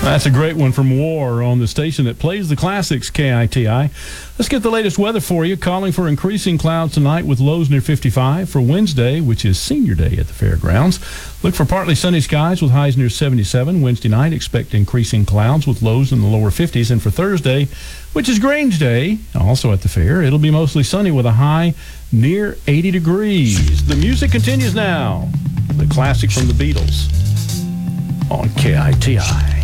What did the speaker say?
That's a great one from War on the station that plays the classics, KITI. Let's get the latest weather for you. Calling for increasing clouds tonight with lows near 55. For Wednesday, which is senior day at the fairgrounds, look for partly sunny skies with highs near 77. Wednesday night, expect increasing clouds with lows in the lower 50s. And for Thursday, which is Grange Day, also at the fair, it'll be mostly sunny with a high near 80 degrees. The music continues now. The classic from the Beatles on KITI.